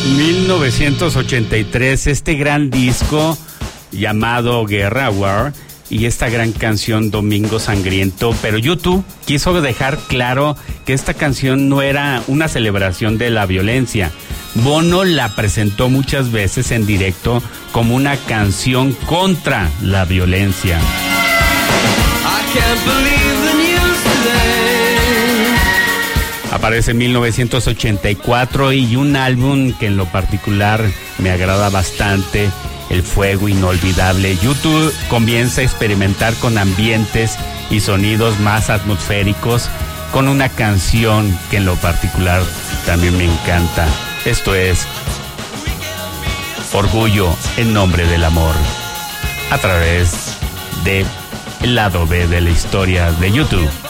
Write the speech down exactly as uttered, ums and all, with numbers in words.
mil novecientos ochenta y tres, este gran disco llamado Guerra War y esta gran canción Domingo Sangriento, pero YouTube quiso dejar claro que esta canción no era una celebración de la violencia. Bono la presentó muchas veces en directo como una canción contra la violencia. I can't believe the news today. Aparece en mil novecientos ochenta y cuatro y un álbum que en lo particular me agrada bastante, El Fuego Inolvidable. YouTube comienza a experimentar con ambientes y sonidos más atmosféricos con una canción que en lo particular también me encanta. Esto es Orgullo en Nombre del Amor, a través de el lado B de la historia de YouTube.